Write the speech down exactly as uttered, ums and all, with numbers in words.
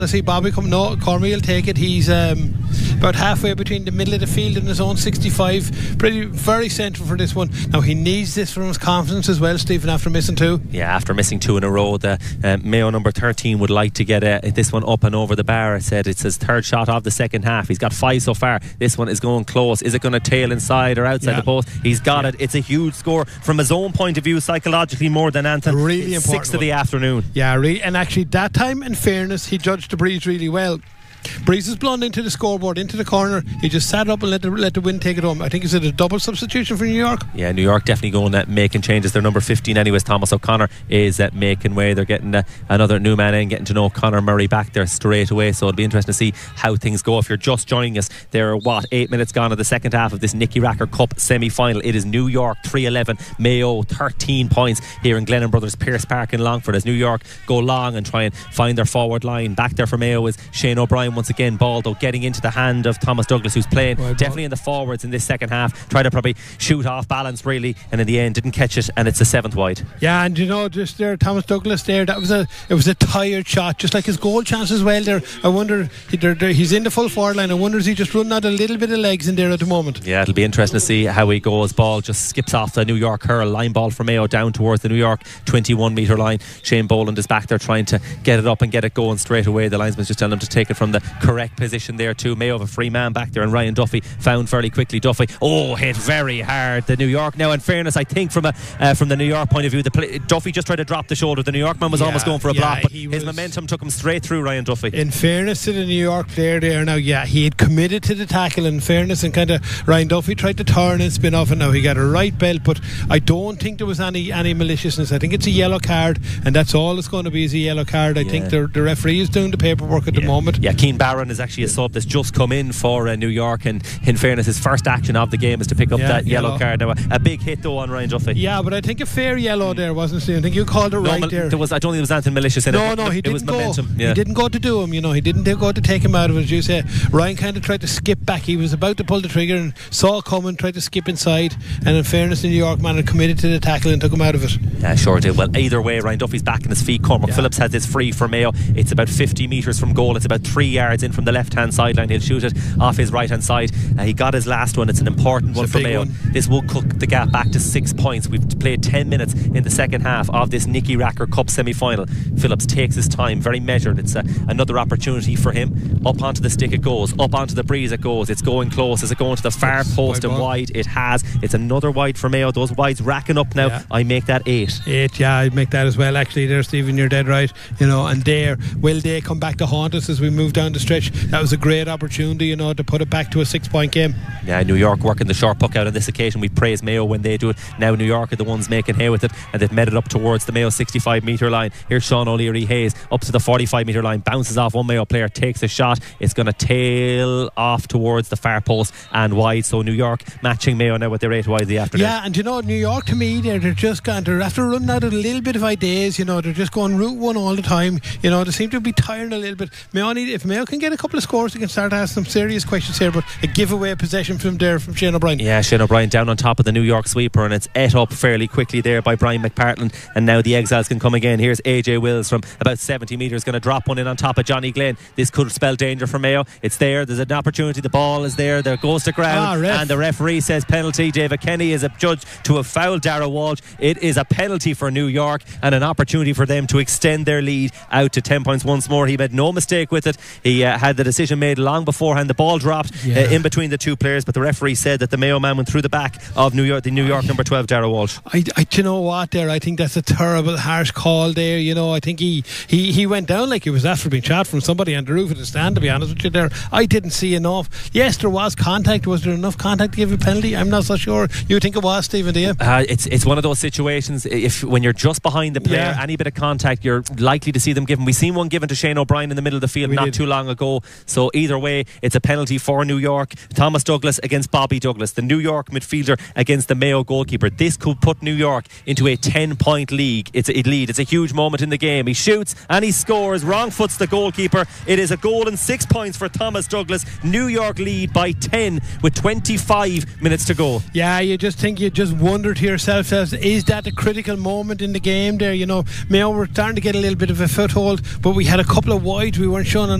I see Bobby come. No, Cormier will take it. He's um, about halfway between the middle of the field and his own sixty-five. Pretty, very central for this one. Now he needs this for his confidence as well, Stephen. After missing two. Yeah, after missing two in a row, the uh, Mayo number thirteen would like to get uh, this one up and over the bar. I said it's his third shot of the second half. He's got five so far. This one is going close. Is it going to tail inside or outside yeah. the post? He's got yeah. it. It's a huge score from his own point of view, psychologically more than Anton. Really it's important. Six of the afternoon. Yeah, really. And actually, that time, in fairness, he judged the breeze really well. Breeze is blown into the scoreboard, into the corner. He just sat up and let the let the wind take it home. I think is it a double substitution for New York? Yeah, New York definitely going at making changes. Their number fifteen anyways, Thomas O'Connor, is at making way. They're getting uh, another new man in, getting to know Conor Murray back there straight away. So it'll be interesting to see how things go. If you're just joining us, there are what eight minutes gone of the second half of this Nicky Racker Cup semi-final. It is New York three eleven, Mayo thirteen points here in Glennon Brothers Pierce Park in Longford as New York go long and try and find their forward line. Back there for Mayo is Shane O'Brien once again. Ball though getting into the hand of Thomas Douglas, who's playing well, definitely in the forwards in this second half. Tried to probably shoot off balance really, and in the end didn't catch it, and it's a seventh wide. Yeah, and you know, just there, Thomas Douglas there. That was a it was a tired shot, just like his goal chance as well. There, I wonder he, there, there, he's in the full forward line. I wonder is he just running out a little bit of legs in there at the moment. Yeah, it'll be interesting to see how he goes. Ball just skips off the New York hurl, line ball for Mayo down towards the New York twenty-one metre line. Shane Boland is back there trying to get it up and get it going straight away. The linesman's just telling him to take it from the correct position there too. Mayo have a free man back there, and Ryan Duffy found fairly quickly. Duffy, oh, hit very hard. The New York, now in fairness, I think from a uh, from the New York point of view, the play, Duffy just tried to drop the shoulder. The New York man was yeah, almost going for a yeah, block, but his momentum took him straight through Ryan Duffy. In fairness to the New York player there, now yeah, he had committed to the tackle. In fairness, and kind of Ryan Duffy tried to turn and spin off, and now he got a right belt. But I don't think there was any any maliciousness. I think it's a yellow card, and that's all it's going to be is a yellow card. I yeah. think the, the referee is doing the paperwork at yeah. the moment. Yeah, Keane Barron is actually a sub that's just come in for uh, New York, and in fairness, his first action of the game is to pick up yeah, that yellow, yellow card. Now, a, a big hit though on Ryan Duffy. Yeah, but I think a fair yellow there, wasn't it? I think you called it no, right mal- there. there was, I don't think there was anything malicious in no, it. No, no, he it didn't was go. momentum. Yeah. He didn't go to do him. You know, he didn't go to take him out of it. As you say, Ryan kind of tried to skip back. He was about to pull the trigger and saw it coming, tried to skip inside. And in fairness, the New York man had committed to the tackle and took him out of it. Yeah, sure did. Well, either way, Ryan Duffy's back in his feet. Cormac yeah. Phillips has this free for Mayo. It's about fifty metres from goal. It's about three yards in from the left-hand sideline. He'll shoot it off his right-hand side. Uh, he got his last one. It's an important it's one for Mayo. One. This will cook the gap back to six points. We've played ten minutes in the second half of this Nicky Racker Cup semi-final. Phillips takes his time, very measured. It's uh, another opportunity for him. Up onto the stick it goes. Up onto the breeze it goes. It's going close. Is it going to the far it's post and wide? It has. It's another wide for Mayo. Those wides racking up now. Yeah. I make that eight. Eight, yeah, I'd make that as well. Actually, there, Stephen, you're dead right. You know, and there, will they come back to haunt us as we move down the stretch? That was a great opportunity, you know, to put it back to a six-point game. Yeah, New York working the short puck out on this occasion. We praise Mayo when they do it. Now New York are the ones making hay with it, and they've met it up towards the Mayo sixty-five metre line. Here's Sean O'Leary Hayes up to the forty-five metre line, bounces off one Mayo player, takes a shot. It's going to tail off towards the far post and wide. So New York matching Mayo now with their eight wide the afternoon. Yeah, and you know, New York to me, they're, they're just going, they're after running out of a little bit of ideas. You know, they're just going route one all the time. You know, they seem to be tiring a little bit. Mayo need, if Mayo can get a couple of scores, they can start asking some serious questions here. But a giveaway possession from there from Shane O'Brien. Yeah, Shane O'Brien down on top of the New York sweeper, and it's ate up fairly quickly there by Brian McPartland, and now the Exiles can come again. Here's A J Wills from about seventy metres, going to drop one in on top of Johnny Glenn. This could spell danger for Mayo. It's there, there's an opportunity, the ball is there, there goes to ground, ah, and the referee says penalty. David Kenny is a judge to have fouled Darragh Walsh. It is a penalty for New York and an opportunity for them to extend their lead out to ten points once more. He made no mistake with it. He uh, had the decision made long beforehand. The ball dropped yeah. uh, in between the two players, but the referee said that the Mayo man went through the back of New York, the New York number twelve, Darragh Walsh. I, I, do you know what there? I think that's a terrible, harsh call there. You know, I think he, he, he went down like he was after being shot from somebody on the roof of the stand, to be honest with you there. I didn't see enough. Yes, there was contact. Was there enough contact to give a penalty? I'm not so sure. You think it was, Stephen, do you? Uh, it's, it's one of those situations, if when you're just behind the player, yeah. any bit of contact, you're likely to see them given. We seen one given to Shane O'Brien in the middle of the field we not did. too long ago. So either way, it's a penalty for New York. Thomas Douglas against Bobby Douglas, the New York midfielder against the Mayo goalkeeper. This could put New York into a ten point league. It's a lead. It's a huge moment in the game. He shoots and he scores. Wrong foots the goalkeeper. It is a goal and six points for Thomas Douglas. New York lead by ten with twenty-five minutes to go. Yeah, you just think, you just wonder to yourself, is that a critical moment in the game there? You know, Mayo were starting to get a little bit of a foothold, but we had a couple of wides we weren't showing